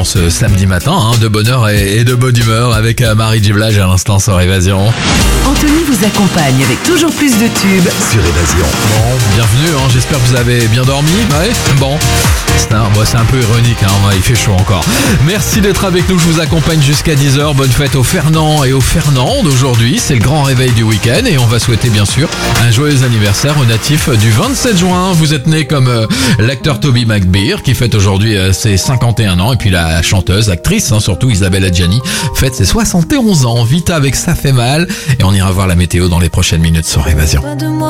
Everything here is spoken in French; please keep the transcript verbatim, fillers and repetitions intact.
en ce samedi matin, hein, de bonne heure et, et de bonne humeur avec euh, Marie Giblage à l'instant sur Évasion. Anthony vous accompagne avec toujours plus de tubes sur Évasion. Bon, bienvenue, hein, j'espère que vous avez bien dormi. Ouais, bon, c'est un, bon, c'est un peu ironique, hein, ouais, il fait chaud encore. Merci d'être avec nous, je vous accompagne jusqu'à dix heures. Bonne fête aux Fernand et aux Fernandes aujourd'hui, c'est le grand réveil du week-end et on va souhaiter bien sûr un joyeux anniversaire au natif du vingt-sept juin. Vous êtes né comme euh, l'acteur Toby McBeer qui fête aujourd'hui euh, ses cinquante et un ans et puis la chanteuse, actrice, hein, surtout Isabelle Adjani, fête ses soixante et onze ans. Vita avec Ça fait mal et on ira voir la météo dans les prochaines minutes sur Évasion.